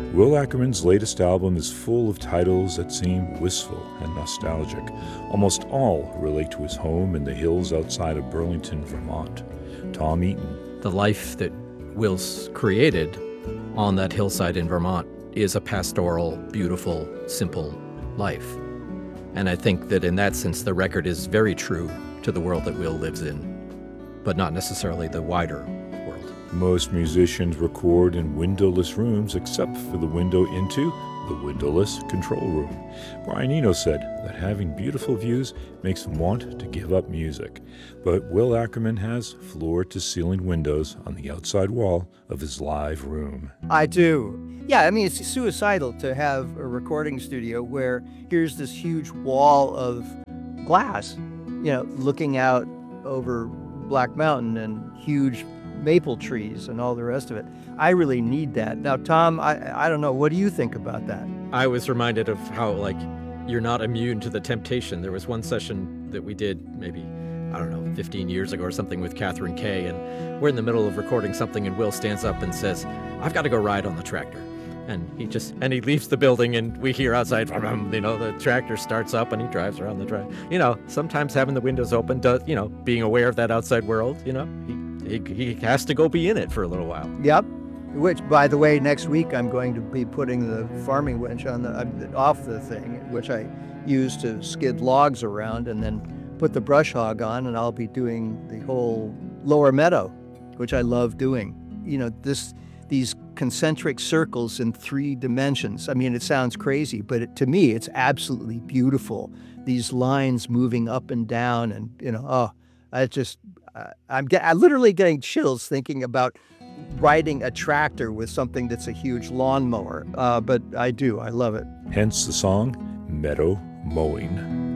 Will Ackerman's latest album is full of titles that seem wistful and nostalgic. Almost all relate to his home in the hills outside of Burlington, Vermont. Tom Eaton. The life that Will's created on that hillside in Vermont is a pastoral, beautiful, simple life. And I think that in that sense, the record is very true to the world that Will lives in, but not necessarily the wider world. Most musicians record in windowless rooms except for the window into the windowless control room. Brian Eno said that having beautiful views makes him want to give up music. But Will Ackerman has floor-to-ceiling windows on the outside wall of his live room. I do. Yeah, I mean, it's suicidal to have a recording studio where here's this huge wall of glass, looking out over Black Mountain and huge maple trees and all the rest of it. I really need that. Now, Tom, I don't know. What do you think about that? I was reminded of how, you're not immune to the temptation. There was one session that we did maybe, 15 years ago or something with Catherine Kay, and we're in the middle of recording something, and Will stands up and says, "I've got to go ride on the tractor." And he leaves the building, and we hear outside, the tractor starts up and he drives around the drive. Sometimes having the windows open does, being aware of that outside world, he has to go be in it for a little while. Yep. Which, by the way, next week I'm going to be putting the farming winch on off the thing, which I use to skid logs around, and then put the brush hog on, and I'll be doing the whole lower meadow, which I love doing. These concentric circles in 3 dimensions. I mean, it sounds crazy, but to me, it's absolutely beautiful. These lines moving up and down, and I'm literally getting chills thinking about riding a tractor with something that's a huge lawnmower. But I love it. Hence the song Meadow Mowing.